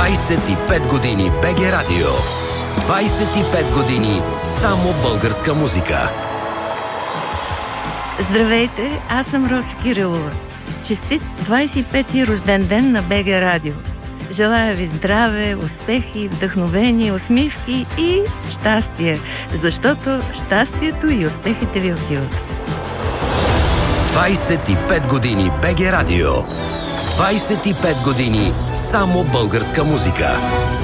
25 години БГ Радио. 25 години само българска музика. Здравейте, аз съм Роси Кирилова. Честит 25-ти рожден ден на БГ Радио. Желая ви здраве, успехи, вдъхновение, усмивки и щастие, защото щастието и успехите ви отиват. 25 години БГ Радио. 25 години само българска музика.